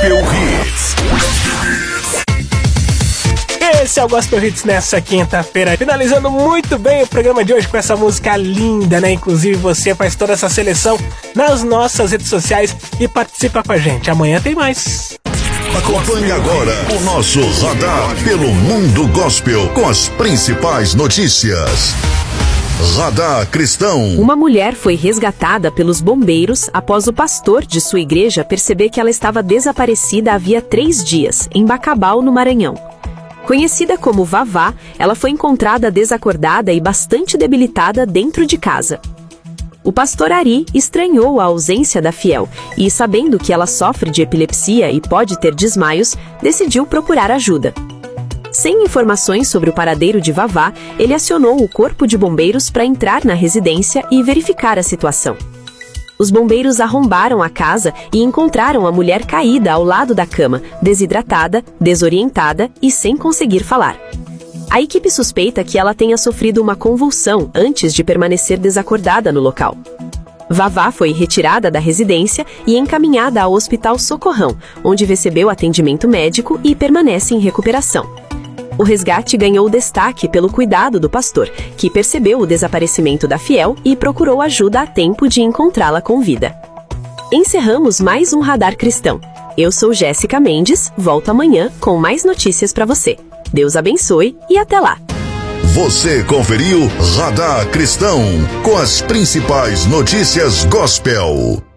Gospel Hits. Esse é o Gospel Hits nessa quinta-feira, finalizando muito bem o programa de hoje com essa música linda, né? Inclusive você faz toda essa seleção nas nossas redes sociais e participa com a gente. Amanhã tem mais. Acompanhe agora o nosso Radar pelo Mundo Gospel com as principais notícias. Radar Cristão. Uma mulher foi resgatada pelos bombeiros após o pastor de sua igreja perceber que ela estava desaparecida havia 3 dias, em Bacabal, no Maranhão. Conhecida como Vavá, ela foi encontrada desacordada e bastante debilitada dentro de casa. O pastor Ari estranhou a ausência da fiel e, sabendo que ela sofre de epilepsia e pode ter desmaios, decidiu procurar ajuda. Sem informações sobre o paradeiro de Vavá, ele acionou o corpo de bombeiros para entrar na residência e verificar a situação. Os bombeiros arrombaram a casa e encontraram a mulher caída ao lado da cama, desidratada, desorientada e sem conseguir falar. A equipe suspeita que ela tenha sofrido uma convulsão antes de permanecer desacordada no local. Vavá foi retirada da residência e encaminhada ao Hospital Socorrão, onde recebeu atendimento médico e permanece em recuperação. O resgate ganhou destaque pelo cuidado do pastor, que percebeu o desaparecimento da fiel e procurou ajuda a tempo de encontrá-la com vida. Encerramos mais um Radar Cristão. Eu sou Jéssica Mendes, volto amanhã com mais notícias para você. Deus abençoe e até lá! Você conferiu Radar Cristão com as principais notícias gospel.